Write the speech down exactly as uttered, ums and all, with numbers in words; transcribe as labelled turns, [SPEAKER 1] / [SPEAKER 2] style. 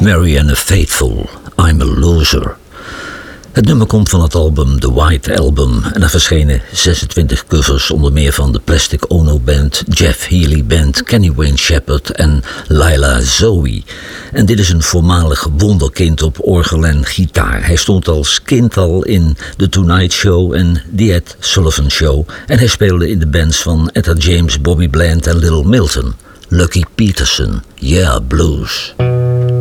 [SPEAKER 1] Marianne Faithfull, I'm a Loser. Het nummer komt van het album The White Album en er verschenen zesentwintig covers, onder meer van de Plastic Ono Band, Jeff Healey Band, Kenny Wayne Shepherd en Laila Zoe. En dit is een voormalig wonderkind op orgel en gitaar. Hij stond als kind al in The Tonight Show en The Ed Sullivan Show en hij speelde in de bands van Etta James, Bobby Bland en Little Milton. Lucky Peterson, Yeah Blues.